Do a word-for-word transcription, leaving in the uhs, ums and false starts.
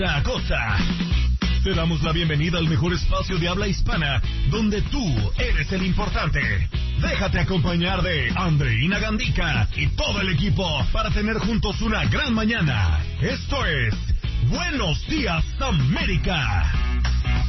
La cosa. Te damos la bienvenida al mejor espacio de habla hispana, donde tú eres el importante. Déjate acompañar de Andreina Gandica y todo el equipo para tener juntos una gran mañana. Esto es Buenos Días, América.